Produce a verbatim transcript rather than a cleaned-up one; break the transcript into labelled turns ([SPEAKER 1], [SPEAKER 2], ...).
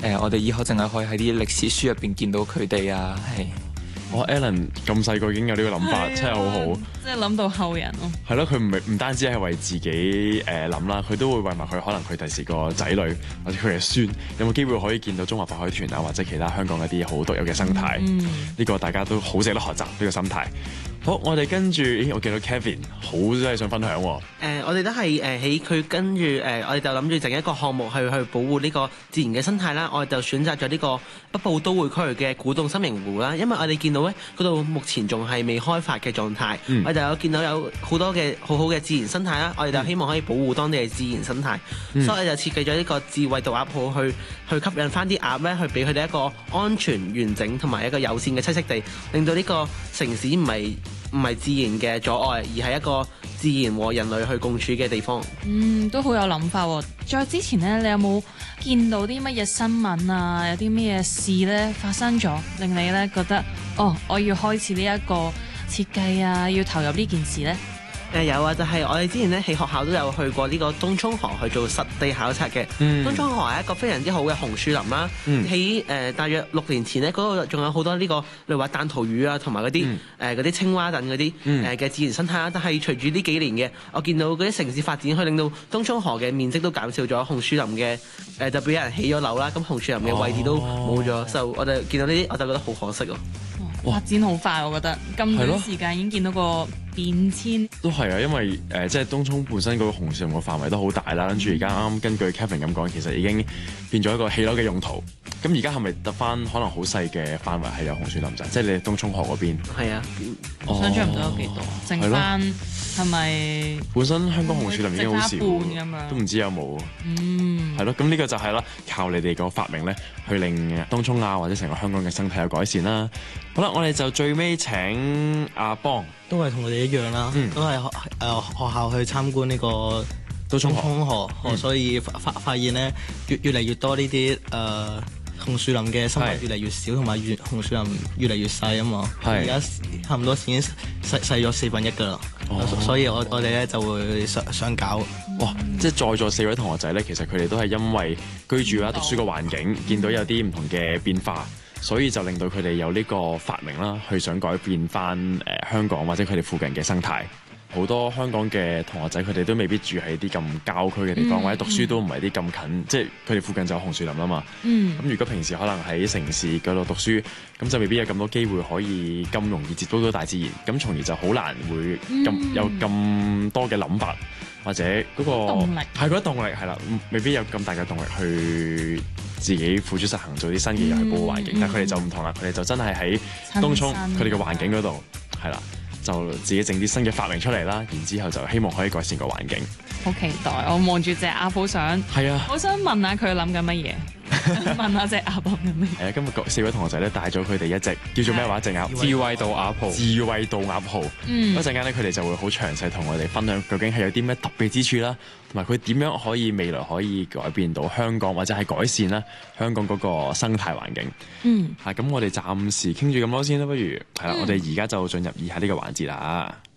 [SPEAKER 1] 呃、我哋以後淨係可以喺啲歷史書入邊見到佢哋啊，係。
[SPEAKER 2] 我 Alan 咁細個已經有呢個諗法，真係好好。
[SPEAKER 3] 即係諗到後人咯。
[SPEAKER 2] 係咯，佢唔係唔單止係為自己誒諗啦，佢都會為埋佢可能佢第時個仔女或者佢嘅孫有冇機會可以見到中華白海豚啊，或者其他香港一啲好獨有嘅生態。呢、嗯嗯、個大家都好值得學習呢、呢個心態。好，我哋跟住，咦，我見到 Kevin 好真係想分享喎、哦。
[SPEAKER 4] 誒、呃，我哋都係誒喺佢跟住誒、呃，我哋就諗住整一個項目去去保護呢個自然嘅生態啦。我哋就選擇咗呢個北部都會區嘅古洞心形湖啦，因為我哋見到咧嗰度目前仲係未開發嘅狀態，嗯、我哋就有見到有好多嘅好好嘅自然生態啦。我哋就希望可以保護當地嘅自然生態，嗯、所以我哋就設計咗呢個智慧渡鴨號去去吸引翻啲鴨咧，去俾佢哋一個安全、完整同埋一個友善嘅棲息地，令到呢個城市唔係唔係自然嘅阻礙，而係一個自然和人類去共處嘅地方。
[SPEAKER 3] 嗯，都好有諗法喎。再之前呢，你有冇見到啲乜嘢新聞啊？有啲乜嘢事呢發生咗，令你呢覺得哦，我要開始呢一個設計啊，要投入呢件事呢？
[SPEAKER 4] 誒、呃、有啊，就係、是、我哋之前咧喺學校都有去過呢個東涌河去做實地考察嘅。嗯、東涌河係一個非常之好嘅紅樹林啦。喺誒、嗯呃、大約六年前呢，嗰度仲有好多呢、這個例如話彈塗魚啊，同埋嗰啲誒嗰啲青蛙等嗰啲誒嘅自然生態啦。但係隨住呢幾年嘅，我見到嗰啲城市發展，去令到東涌河嘅面積都減少咗，紅樹林嘅誒、呃、就俾人起咗樓啦。咁紅樹林嘅位置都冇咗，哦、就我哋見到呢啲，我就覺得好可惜咯。
[SPEAKER 3] 發展好快，我覺得咁短時間已經見到個變遷。
[SPEAKER 2] 都係啊，因為誒、呃、即係東涌本身嗰個紅樹林個範圍都好大啦，跟住而家啱啱根據 Kevin 咁講，其實已經變咗一個起樓嘅用途。咁而家係咪得翻可能好細嘅範圍係有紅樹林咋？即係你東涌河嗰邊？
[SPEAKER 4] 係啊，
[SPEAKER 3] 我想象唔到有幾多，剩翻係咪？
[SPEAKER 2] 本身香港紅樹林已經好少，
[SPEAKER 3] 樣
[SPEAKER 2] 都唔知有冇。
[SPEAKER 3] 嗯，
[SPEAKER 2] 係咯，咁呢個就係啦，靠你哋個發明咧，去令東涌啊或者成個香港嘅生態有改善啦。好啦，我哋就最尾請阿邦，
[SPEAKER 5] 都係同我哋一樣啦，嗯、都係學誒、呃、學校去參觀呢個東涌河，河嗯、所以發發現咧越越嚟越多呢啲誒紅樹林嘅生物越嚟越少，同埋越紅樹林越嚟越細啊嘛。而家差唔多已經細細咗四分一噶啦，哦、所以我我哋咧就會想想搞。
[SPEAKER 2] 哇！即係在座四位同學仔咧，其實佢哋都係因為居住啦、讀書嘅環境，見到有啲唔同嘅變化。所以就令到佢哋有呢個發明啦，去想改變翻誒、呃、香港或者佢哋附近嘅生態。好多香港嘅同學仔，佢哋都未必住喺啲咁郊區嘅地方，嗯、或者讀書都唔係啲咁近，嗯、即係佢哋附近就有紅樹林啦嘛。咁、嗯、如果平時可能喺城市嗰度讀書，咁就未必有咁多機會可以咁容易接觸到大自然，咁從而就好難會咁、嗯、有咁多嘅諗法。或者嗰、那個係嗰個動力係啦，未必有咁大嘅動力去自己付諸實行做啲新嘅嘢去保護環境，嗯、但係佢哋就唔同啦，佢哋就真係喺東涌佢哋嘅環境嗰度係啦，就自己整啲新嘅發明出嚟啦，然之後就希望可以改善個環境。
[SPEAKER 3] 好期待！我望住隻鴨好想係啊，好想問下佢諗緊乜嘢。問下隻鴨諗緊咩？
[SPEAKER 2] 誒，今日四位同學仔咧帶咗佢哋一隻叫做咩話？隻鴨
[SPEAKER 1] 智慧渡鴨號。
[SPEAKER 2] 智慧渡鴨號。嗯。一陣間咧，佢哋就會好詳細同我哋分享，究竟係有啲咩特別之處啦，同埋佢點樣可以未來可以改變到香港，或者係改善啦香港嗰個生態環境。嗯。係咁，我哋暫時傾住咁多先啦，不如係啦，嗯、我哋而家就進入以下呢個環節啦。